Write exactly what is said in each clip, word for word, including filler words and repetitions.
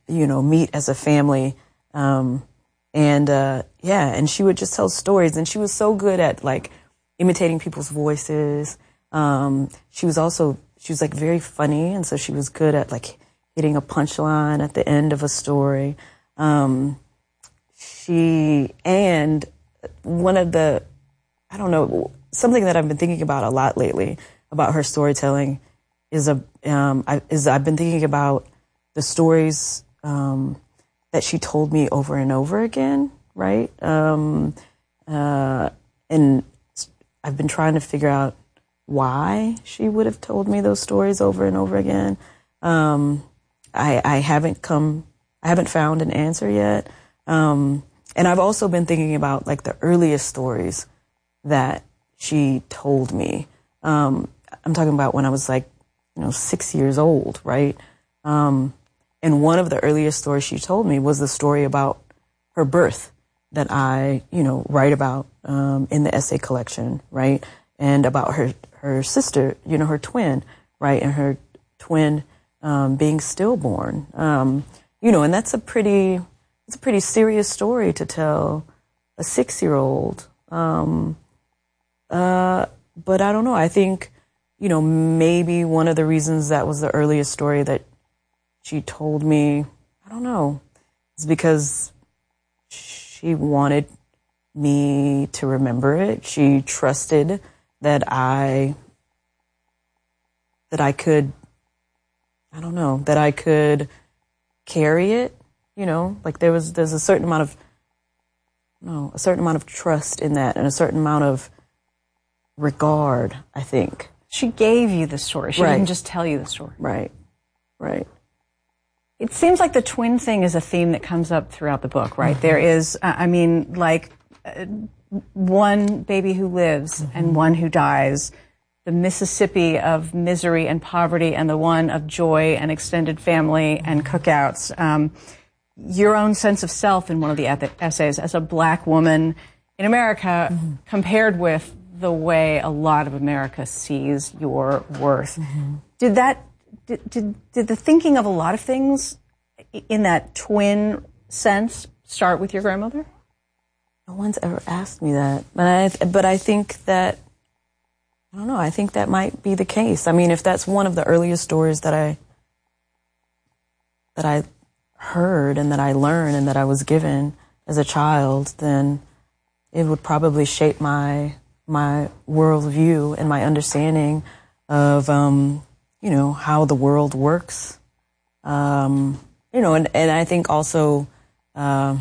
you know, meet as a family. Um, and, uh, yeah, and she would just tell stories, and she was so good at like imitating people's voices. Um, she was also, she was like very funny. And so she was good at like hitting a punchline at the end of a story. Um, she, and one of the, I don't know, something that I've been thinking about a lot lately about her storytelling is a, um, I, is I've been thinking about the stories, um, that she told me over and over again, right? Um, uh, and I've been trying to figure out why she would have told me those stories over and over again. Um, I, I haven't come, I haven't found an answer yet. Um, and I've also been thinking about like the earliest stories that she told me. Um, I'm talking about when I was like, you know, six years old, right? Um, and one of the earliest stories she told me was the story about her birth that I, you know, write about, um, in the essay collection, right? And about her, her sister, you know, her twin, right? And her twin, um, being stillborn. Um, you know, and that's a pretty, it's a pretty serious story to tell a six-year-old. Um, uh, but I don't know. I think, you know, maybe one of the reasons that was the earliest story that she told me, I don't know, is because she wanted me to remember it. She trusted that I, that I could, I don't know, that I could carry it, you know, like there was, there's a certain amount of, no, a certain amount of trust in that and a certain amount of regard, I think. She gave you the story. She Right. didn't just tell you the story. Right, right. It seems like the twin thing is a theme that comes up throughout the book, right? Mm-hmm. There is, uh, I mean, like uh, one baby who lives mm-hmm. and one who dies, the Mississippi of misery and poverty and the one of joy and extended family mm-hmm. and cookouts. Um, your own sense of self in one of the essays as a black woman in America mm-hmm. compared with the way a lot of America sees your worth. Mm-hmm. Did that Did, did, did the thinking of a lot of things in that twin sense start with your grandmother? No one's ever asked me that. But I, but I think that, I don't know, I think that might be the case. I mean, if that's one of the earliest stories that I, that I heard and that I learned and that I was given as a child, then it would probably shape my, my worldview and my understanding of, um, you know, how the world works. Um, you know, and, and I think also, uh,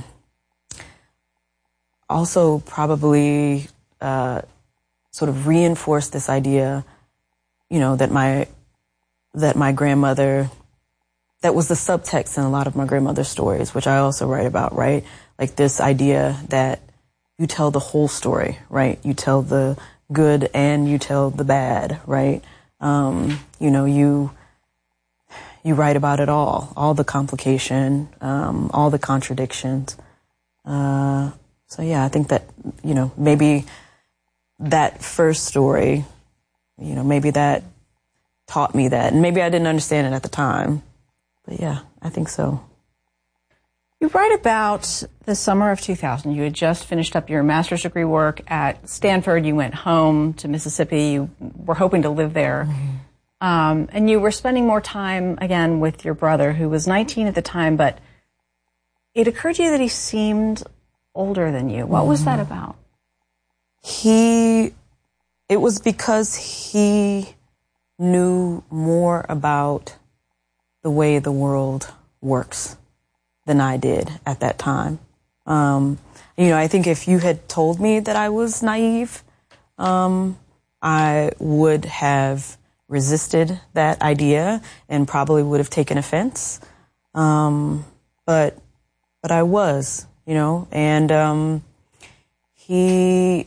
also probably, uh, sort of reinforce this idea, you know, that my, that my grandmother, that was the subtext in a lot of my grandmother's stories, which I also write about, right? Like this idea that you tell the whole story, right? You tell the good and you tell the bad, right? Um, you know, you, you write about it all, all the complication, um, all the contradictions. Uh, so yeah, I think that, you know, maybe that first story, you know, maybe that taught me that, and maybe I didn't understand it at the time, but yeah, I think so. You write about the summer of two thousand. You had just finished up your master's degree work at Stanford. You went home to Mississippi. You were hoping to live there. Mm-hmm. Um, and you were spending more time, again, with your brother, who was nineteen at the time, but it occurred to you that he seemed older than you. What mm-hmm. was that about? He, it was because he knew more about the way the world works than I did at that time. Um, you know, I think if you had told me that I was naive, um, I would have resisted that idea and probably would have taken offense. Um, but, but I was, you know, and, um, he,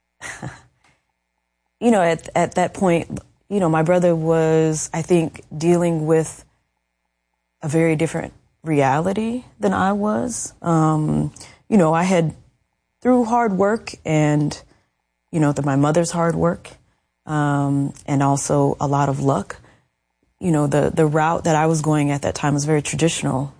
you know, at, at that point, you know, my brother was, I think, dealing with a very different reality than I was. Um, you know, I had, through hard work and, you know, through my mother's hard work, um, and also a lot of luck, you know, the, the route that I was going at that time was very traditional.